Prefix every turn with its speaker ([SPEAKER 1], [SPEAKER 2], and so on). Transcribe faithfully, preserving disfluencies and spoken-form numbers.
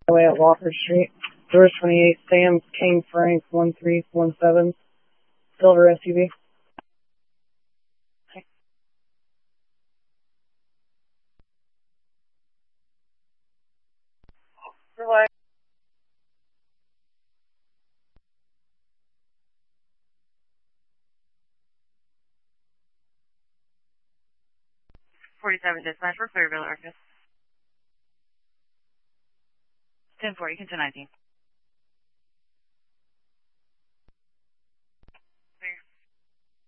[SPEAKER 1] Way at Walker Street. Doors twenty-eight, Sam King Frank one three one seven, silver S U V. Goodbye.
[SPEAKER 2] forty-seven dispatch for Clearville, Arcus. ten four, you can ten nineteen.